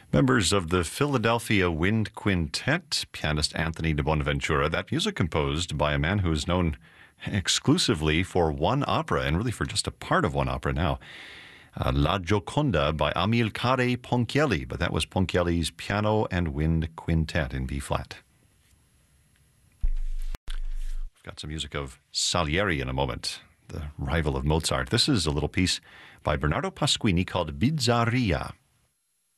Members of the Philadelphia Wind Quintet, pianist Anthony de Bonaventura, that music composed by a man who is known exclusively for one opera, and really for just a part of one opera now. La Gioconda by Amilcare Ponchielli, but that was Ponchielli's Piano and Wind Quintet in B-flat. We've got some music of Salieri in a moment, the rival of Mozart. This is a little piece by Bernardo Pasquini called Bizzarria.